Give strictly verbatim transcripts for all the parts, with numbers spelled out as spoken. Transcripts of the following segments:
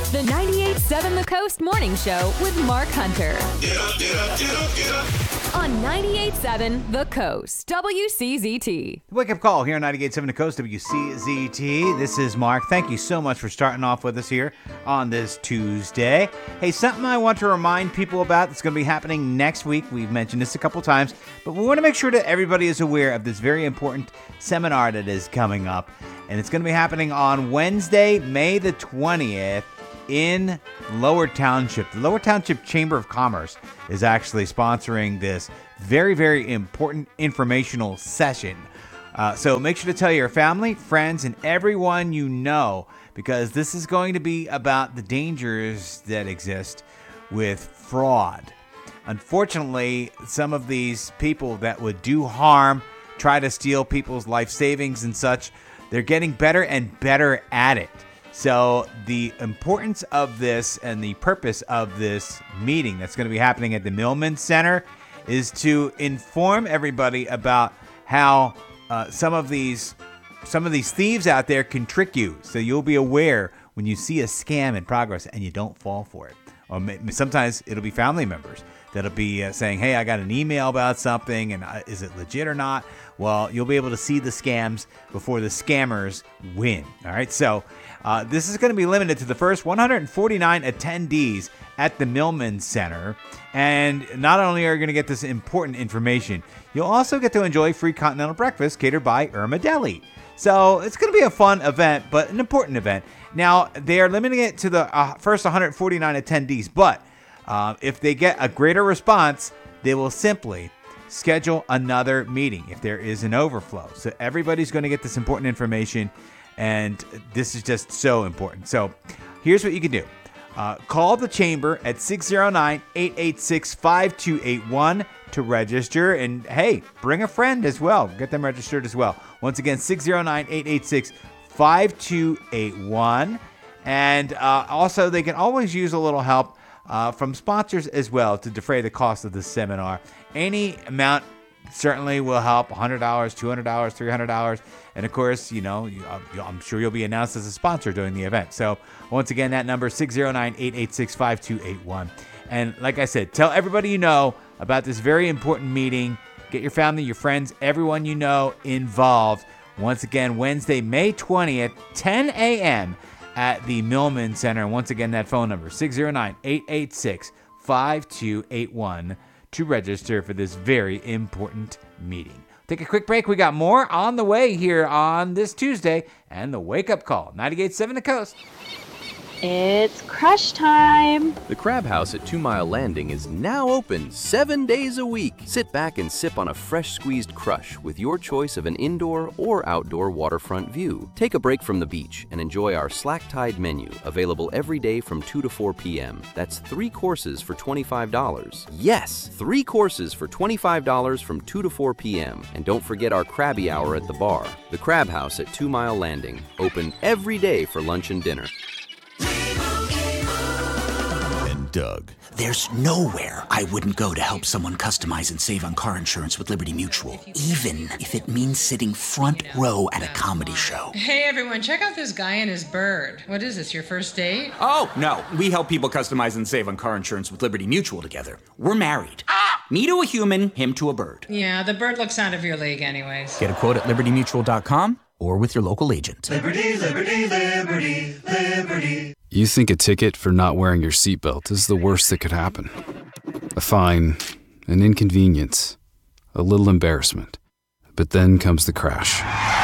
The ninety-eight point seven The Coast Morning Show with Mark Hunter. Get up, get up, get up, get up. On ninety-eight point seven The Coast, W C Z T. Wake up call here on ninety-eight point seven The Coast, W C Z T. This is Mark. Thank you so much for starting off with us here on this Tuesday. Hey, something I want to remind people about that's going to be happening next week. We've mentioned this a couple times, but we want to make sure that everybody is aware of this very important seminar that is coming up. And it's going to be happening on Wednesday, May the twentieth. In Lower Township. The Lower Township Chamber of Commerce is actually sponsoring this very, very important informational session. Uh, so make sure to tell your family, friends, and everyone you know, because this is going to be about the dangers that exist with fraud. Unfortunately, some of these people that would do harm, try to steal people's life savings and such, they're getting better and better at it. So the importance of this and the purpose of this meeting that's going to be happening at the Millman Center is to inform everybody about how uh, some of these some of these thieves out there can trick you. So you'll be aware when you see a scam in progress and you don't fall for it. Or sometimes it'll be family members that'll be uh, saying, hey, I got an email about something, and uh, is it legit or not? Well, you'll be able to see the scams before the scammers win. All right, so uh, this is going to be limited to the first one hundred forty-nine attendees at the Millman Center. And not only are you going to get this important information, you'll also get to enjoy free continental breakfast catered by Irma Deli. So it's going to be a fun event, but an important event. Now, they are limiting it to the uh, first one hundred forty-nine attendees, but uh, if they get a greater response, they will simply schedule another meeting if there is an overflow. So everybody's going to get this important information, and this is just so important. So here's what you can do. Uh, call the chamber at six oh nine, eight eight six, five two eight one to register. And hey, bring a friend as well. Get them registered as well. Once again, six oh nine, eight eight six, five two eight one. And uh, also, they can always use a little help uh, from sponsors as well to defray the cost of the seminar. Any amount certainly will help. one hundred dollars, two hundred dollars, three hundred dollars. And of course, you know, I'm sure you'll be announced as a sponsor during the event. So once again, that number is six oh nine, eight eight six, five two eight one. And like I said, tell everybody you know about this very important meeting. Get your family, your friends, everyone you know involved. Once again, Wednesday, May twentieth, ten a.m. at the Millman Center. And once again, that phone number, six oh nine, eight eight six, five two eight one to register for this very important meeting. Take a quick break. We got more on the way here on this Tuesday and the Wake Up Call. ninety-eight point seven The Coast. It's crush time. The Crab House at Two Mile Landing is now open seven days a week. Sit back and sip on a fresh squeezed crush with your choice of an indoor or outdoor waterfront view. Take a break from the beach and enjoy our slack tide menu, available every day from two to four p.m. That's three courses for twenty-five dollars. Yes, three courses for twenty-five dollars from two to four p.m. And don't forget our Krabby Hour at the bar. The Crab House at Two Mile Landing, open every day for lunch and dinner. Doug. There's nowhere I wouldn't go to help someone customize and save on car insurance with Liberty Mutual, even if it means sitting front row at a comedy show. Hey everyone, check out this guy and his bird. What is this, your first date? Oh, no. We help people customize and save on car insurance with Liberty Mutual together. We're married. Ah! Me to a human, him to a bird. Yeah, the bird looks out of your league anyways. Get a quote at liberty mutual dot com or with your local agent. Liberty, liberty, liberty, liberty. You think a ticket for not wearing your seatbelt is the worst that could happen. A fine, an inconvenience, a little embarrassment. But then comes the crash.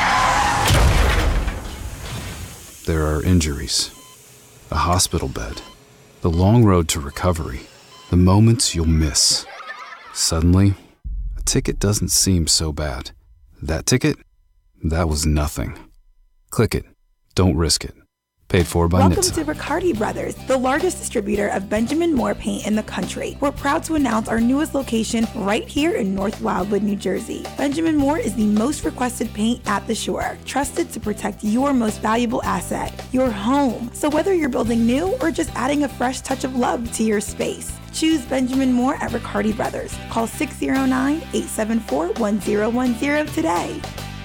There are injuries, a hospital bed, the long road to recovery, the moments you'll miss. Suddenly, a ticket doesn't seem so bad. That ticket? That was nothing. Click it. Don't risk it. Paid for by Welcome N H T S A. to Riccardi Brothers, the largest distributor of Benjamin Moore paint in the country. We're proud to announce our newest location right here in North Wildwood, New Jersey. Benjamin Moore is the most requested paint at the shore, trusted to protect your most valuable asset, your home. So whether you're building new or just adding a fresh touch of love to your space, choose Benjamin Moore at Riccardi Brothers. Call six oh nine, eight seven four, one oh one oh today.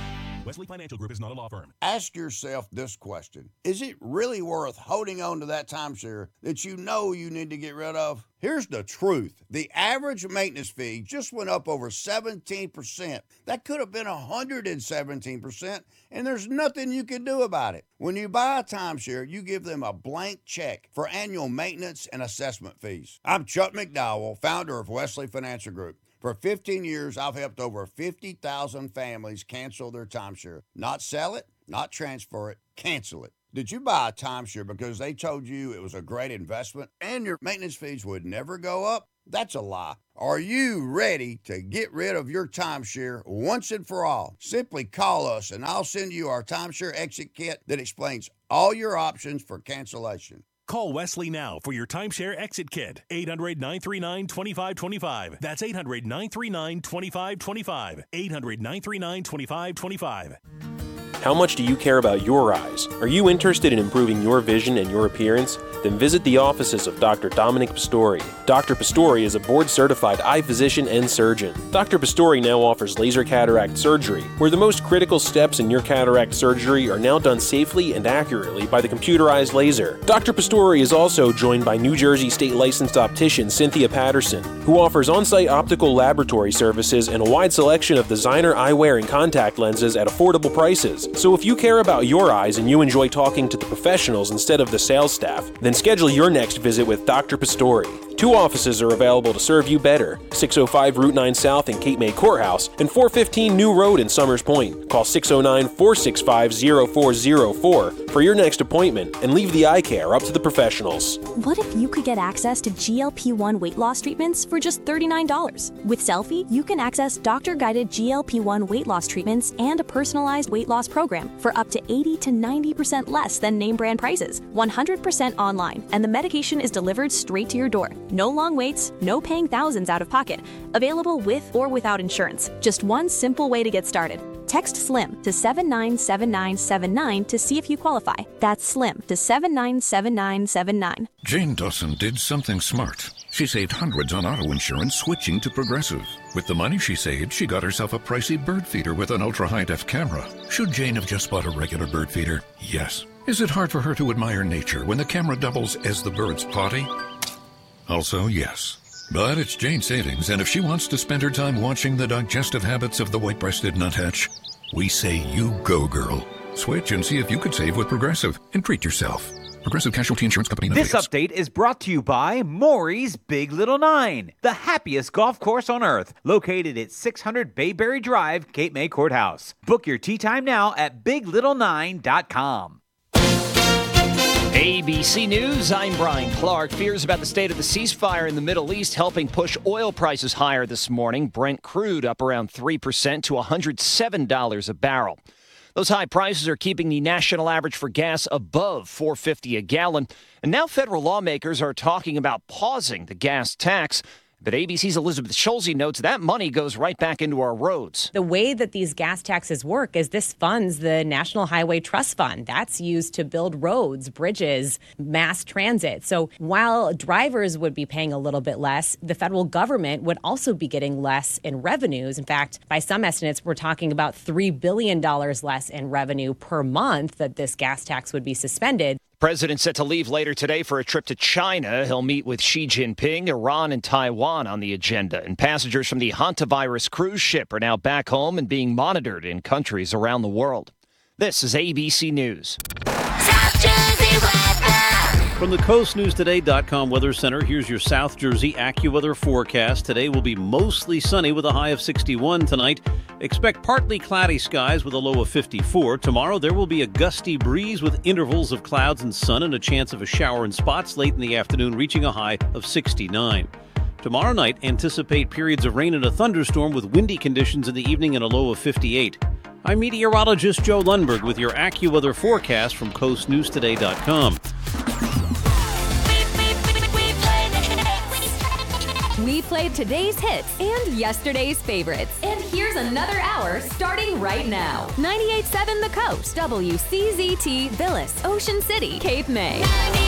Wesley Financial Group is not a law firm. Ask yourself this question. Is it really worth holding on to that timeshare that you know you need to get rid of? Here's the truth. The average maintenance fee just went up over seventeen percent. That could have been one hundred seventeen percent, and there's nothing you can do about it. When you buy a timeshare, you give them a blank check for annual maintenance and assessment fees. I'm Chuck McDowell, founder of Wesley Financial Group. For fifteen years, I've helped over fifty thousand families cancel their timeshare. Not sell it, not transfer it, cancel it. Did you buy a timeshare because they told you it was a great investment and your maintenance fees would never go up? That's a lie. Are you ready to get rid of your timeshare once and for all? Simply call us and I'll send you our timeshare exit kit that explains all your options for cancellation. Call Wesley now for your timeshare exit kit. eight hundred, nine three nine, two five two five. That's eight hundred, nine three nine, two five two five. eight hundred, nine three nine, two five two five. How much do you care about your eyes? Are you interested in improving your vision and your appearance? Then visit the offices of Doctor Dominic Pistori. Doctor Pistori is a board-certified eye physician and surgeon. Doctor Pistori now offers laser cataract surgery, where the most critical steps in your cataract surgery are now done safely and accurately by the computerized laser. Doctor Pistori is also joined by New Jersey state-licensed optician Cynthia Patterson, who offers on-site optical laboratory services and a wide selection of designer eyewear and contact lenses at affordable prices. So if you care about your eyes and you enjoy talking to the professionals instead of the sales staff, then schedule your next visit with Doctor Pistori. Two offices are available to serve you better, six oh five Route nine South in Cape May Courthouse and four fifteen New Road in Summers Point. Call six oh nine, four six five, oh four oh four for your next appointment and leave the eye care up to the professionals. What if you could get access to G L P one weight loss treatments for just thirty-nine dollars? With Selfie, you can access doctor-guided G L P one weight loss treatments and a personalized weight loss program for up to eighty to ninety percent less than name brand prices, one hundred percent online, and the medication is delivered straight to your door. No long waits, no paying thousands out of pocket. Available with or without insurance. Just one simple way to get started. Text SLIM to seven nine seven nine seven nine to see if you qualify. That's SLIM to seven nine seven nine seven nine. Jane Dawson did something smart. She saved hundreds on auto insurance switching to Progressive. With the money she saved, she got herself a pricey bird feeder with an ultra-high-def camera. Should Jane have just bought a regular bird feeder? Yes. Is it hard for her to admire nature when the camera doubles as the bird's potty? Also, yes. But it's Jane's savings, and if she wants to spend her time watching the digestive habits of the white-breasted nuthatch, we say you go, girl. Switch and see if you could save with Progressive and treat yourself. Progressive Casualty Insurance Company. This update is brought to you by Maury's Big Little Nine, the happiest golf course on earth, located at six hundred Bayberry Drive, Cape May Courthouse. Book your tee time now at big little nine dot com. A B C News, I'm Brian Clark. Fears about the state of the ceasefire in the Middle East helping push oil prices higher this morning. Brent crude up around three percent to one hundred seven dollars a barrel. Those high prices are keeping the national average for gas above four dollars and fifty cents a gallon. And now federal lawmakers are talking about pausing the gas tax. But A B C's Elizabeth Schulze notes that money goes right back into our roads. The way that these gas taxes work is this funds the National Highway Trust Fund. That's used to build roads, bridges, mass transit. So while drivers would be paying a little bit less, the federal government would also be getting less in revenues. In fact, by some estimates, we're talking about three billion dollars less in revenue per month that this gas tax would be suspended. President set to leave later today for a trip to China. He'll meet with Xi Jinping. Iran and Taiwan on the agenda. And passengers from the Hantavirus cruise ship are now back home and being monitored in countries around the world. This is A B C News. From the coast news today dot com Weather Center, here's your South Jersey AccuWeather forecast. Today will be mostly sunny with a high of sixty-one tonight. Expect partly cloudy skies with a low of fifty-four. Tomorrow there will be a gusty breeze with intervals of clouds and sun and a chance of a shower in spots late in the afternoon, reaching a high of sixty-nine. Tomorrow night, anticipate periods of rain and a thunderstorm with windy conditions in the evening and a low of fifty-eight. I'm meteorologist Joe Lundberg with your AccuWeather forecast from coast news today dot com. We played today's hits and yesterday's favorites. And here's another hour starting right now. ninety-eight point seven The Coast, W C Z T, Villas, Ocean City, Cape May.